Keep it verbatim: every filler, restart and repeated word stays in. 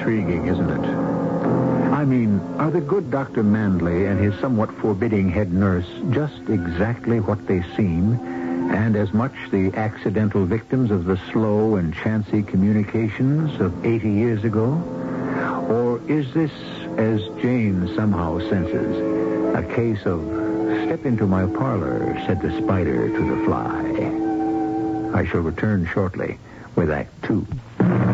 intriguing, isn't it? I mean, are the good Doctor Manley and his somewhat forbidding head nurse just exactly what they seem, and as much the accidental victims of the slow and chancy communications of eighty years ago? Or is this, as Jane somehow senses, a case of step into my parlor, said the spider to the fly? I shall return shortly with Act Two.